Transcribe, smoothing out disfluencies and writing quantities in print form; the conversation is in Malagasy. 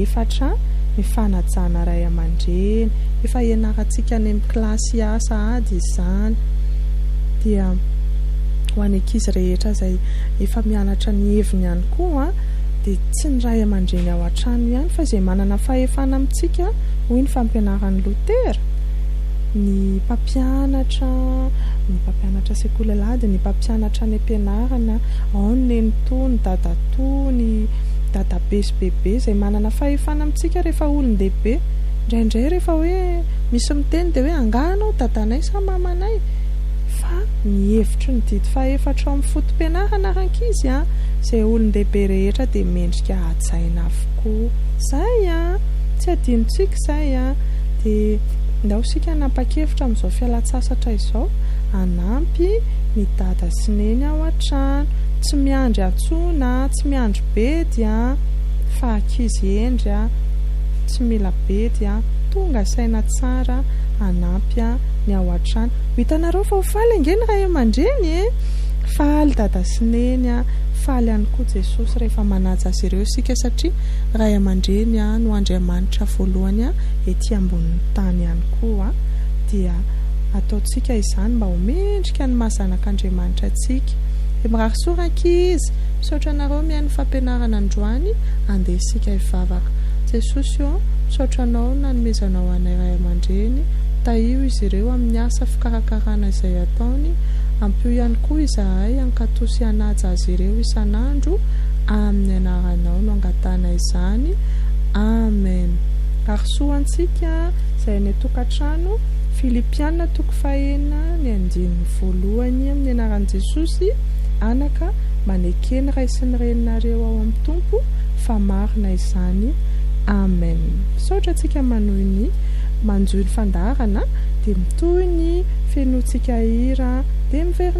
efatra ny fanajana ray aman-dreny, efa ianarantsika any amin'ny kilasy asa ady izany. Dia ho an'ny ankizy rehetra izay efa mianatra ny heviny ihany koa dia tsy ny ray aman-dreny ao an-trano ihany fa izay manana fahefana amintsika hoy ny fampianaran'ny Lotera, ny mpampianatra sekolalady, ny mpampianatra ny ampianarana, ao ny nenitoa, ny dadatoa, ny dadabe sy bebe izay manana fahefana amintsika rehefa olon-dehibe. Indraindray rehefa hoe misy miteny dia hoe anganao dadanay sa mamanay, fa ny hevitry ny didy fahefatra ao amin'ny fotom-pianarana ankizy izay olon-dehibe rehetra dia mendrika hajaina avokoa. Zay tsy adinontsika zay dia ndao sika nanapa-kevitra amin'izao fialan-tsasatra izao hanampy ny dada sy neny ao an-trano, tsy miandry antsona, tsy miandry bedy fa ankizy endry tsy mila bedy tonga saina tsara hanampy ny ao an-trano. Hitanareo fa ho faly angeny ray aman-dreny faly dada sy neny faly ihany koa Jesosy rehefa manaja azy ireo sika, satria ray aman-dreny no Andriamanitra voalohany ety ambonin'ny tany ihany koa. Dia ataontsika izany mba ho mendrika ny mahazanak'Andriamanitra antsika. Mirarisoa ankizy, misaotra anareo mihaino fampianarana androany, andeha isika hivavaka. Jesosy misaotra anao nanomezanao anay ray aman-dreny, taio izy ireo amin'ny asa fikarakarana izay ataony, ampio ihany koa izahay ankatosy hanaja azy ireo isan'andro amin'ny anaranao no angatana izany. Amen. Arisoa antsika izay ny tokantrano Filipiana 4:1 amin'ny anaran'i Jesosy, anaka manekeny ray sy ny reninareo ao amin'ny Tompo, fa marina izany. Amen. Misaotra antsika manohy ny manjohy ny fandaharana dia mitohy ny fenoantsika hira dia miverina